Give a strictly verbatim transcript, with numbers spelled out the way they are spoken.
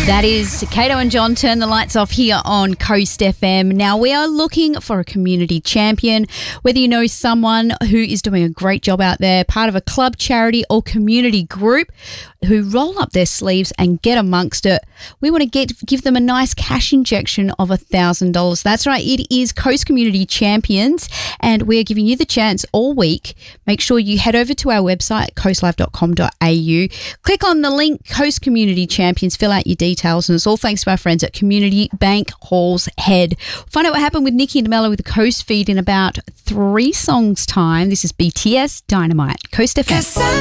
That is Kato and John, Turn the Lights Off here on Coast F M. Now, we are looking for a community champion, whether you know someone who is doing a great job out there, part of a club, charity or community group who roll up their sleeves and get amongst it. We want to get give them a nice cash injection of one thousand dollars. That's right, it is Coast Community Champions, and we're giving you the chance all week. Make sure you head over to our website, coast life dot com dot a u. Click on the link, Coast Community Champions, fill out your details, and it's all thanks to our friends at Community Bank Halls Head. Find out what happened with Nikki and DeMello with the Coast Feed in about three songs' time. This is B T S Dynamite, Coast F M.